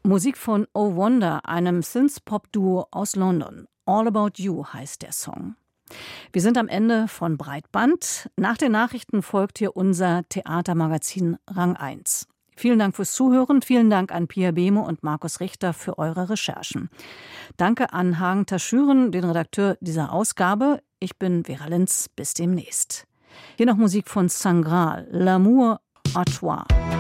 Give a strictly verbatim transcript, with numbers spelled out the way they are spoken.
Musik von Oh Wonder, einem Synth-Pop-Duo aus London. All About You heißt der Song. Wir sind am Ende von Breitband. Nach den Nachrichten folgt hier unser Theatermagazin Rang eins. Vielen Dank fürs Zuhören. Vielen Dank an Pia Behme und Markus Richter für eure Recherchen. Danke an Hagen Taschüren, den Redakteur dieser Ausgabe. Ich bin Vera Linz. Bis demnächst. Hier noch Musik von Sangral, L'amour à toi.